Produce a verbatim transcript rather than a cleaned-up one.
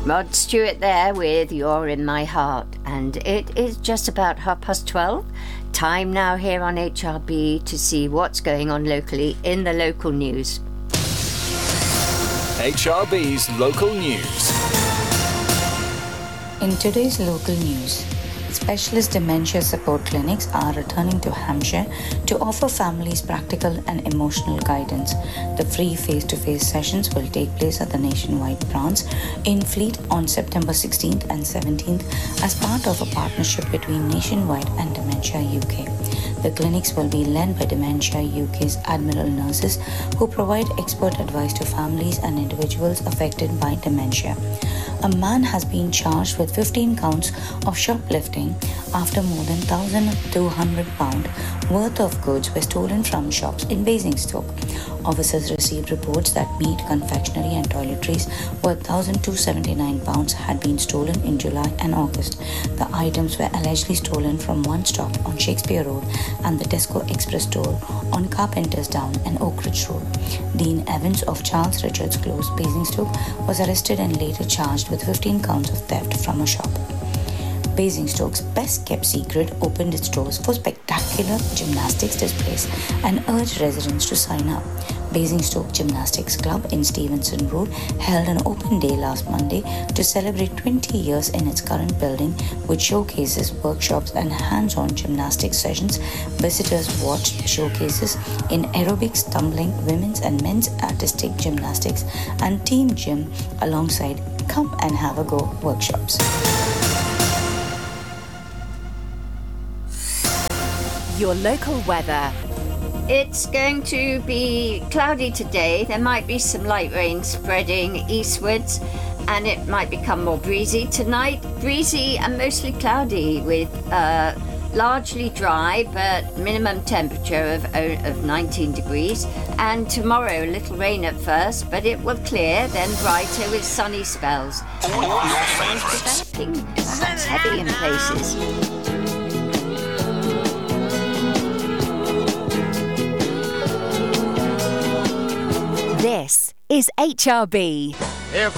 Rod Stewart there with You're in My Heart, and it is just about half past twelve. Time now here on H R B to see what's going on locally in the local news. H R B's local news. In today's local news, specialist dementia support clinics are returning to Hampshire to offer families practical and emotional guidance. The free face-to-face sessions will take place at the Nationwide branch in Fleet on September sixteenth and seventeenth as part of a partnership between Nationwide and Dementia U K. The clinics will be led by Dementia U K's Admiral nurses who provide expert advice to families and individuals affected by dementia. A man has been charged with fifteen counts of shoplifting after more than one thousand two hundred pounds worth of goods were stolen from shops in Basingstoke. Officers received reports that meat, confectionery and toiletries worth one thousand two hundred seventy-nine pounds had been stolen in July and August. The items were allegedly stolen from one stop on Shakespeare Road and the Tesco Express store on Carpenters Down and Oak Ridge Road. Dean Evans of Charles Richards Close, Basingstoke, was arrested and later charged with fifteen counts of theft from a shop. Basingstoke's Best Kept Secret opened its doors for spectacular gymnastics displays and urged residents to sign up. Basingstoke Gymnastics Club in Stevenson Road held an open day last Monday to celebrate twenty years in its current building, which showcases workshops and hands-on gymnastics sessions. Visitors watched showcases in aerobics, tumbling, women's and men's artistic gymnastics, and team gym alongside Come and Have a Go workshops. Your local weather. It's going to be cloudy today. There might be some light rain spreading eastwards, and it might become more breezy tonight. Breezy and mostly cloudy with uh, largely dry, but minimum temperature of, of nineteen degrees. And tomorrow, a little rain at first, but it will clear, then brighter with sunny spells. It's developing perhaps heavy in places. This is H R B. Here